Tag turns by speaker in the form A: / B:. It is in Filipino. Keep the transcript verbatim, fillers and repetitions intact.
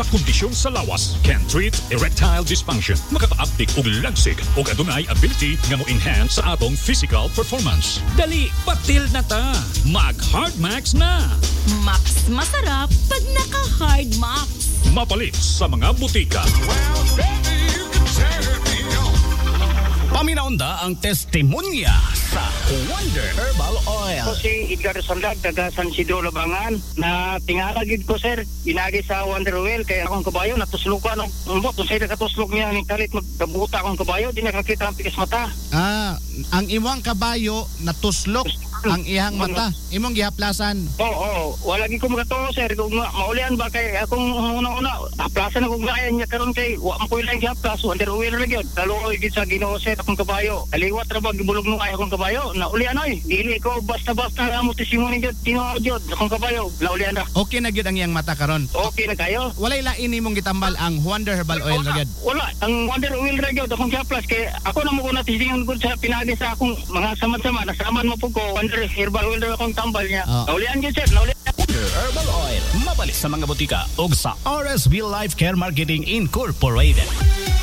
A: kondisyong sa lawas can treat erectile dysfunction, makakaabdik og lagsig ug adunay ability nga mo-enhance sa atong physical performance. Dali, patil na ta. Mag Hard Max na.
B: Max masarap pag naka-Hard Max.
A: Mapalit sa mga butika.
C: Paminaunda ang testimonya sa Wonder Herbal Oil.
D: Ako si Edgar Sandag, taga San Isidro, Labangan. Na tingalagid ko, sir, pinagi sa Wonder Oil. Kaya akong kabayo, natuslok ko. Anong umbot, kung sa'yo nakatuslok niya, ang kalit magkabuta akong kabayo, di nakakita ang pikas mata.
E: Ah, ang imong kabayo natuslok ang iyang mata. Imong gihaplasan.
D: Oo, oo. Wala gi ko magatuo, sir. Kung ma- maulian ba kay akong una-una, haplasan akong bayan niya karon kay wa mo ko ilang gihaplas, Wonder Oil ra gyud. Kaluoy gid sa Ginoo, sir, akong kabayo. Kaliwat ra ba gibulog nung ay akong kabayo. Naulian ay. Dili ko basta-basta nga mo testimony gyud, tinuod gyud akong kabayo. Naulian ra.
E: Okay na gyud ang iyang mata karon.
D: Okay na kayo.
E: Walay lain nimong gitambal ang Wonder Herbal Oil ra gyud.
D: Wala, ang Wonder Oil ra gyud akong gihaplas kay ako na mo ko natisingon gud sa pinagi sa akong mga samad-sama. Nasaman mo po ko Wonder Herbal Oil ra akong tambal niya.
E: Oh.
D: Naulian gyud, sir. Naulian.
C: Wonder Herbal Oil. Mapalit sa mga butika o sa R S B Life Care Marketing Incorporated.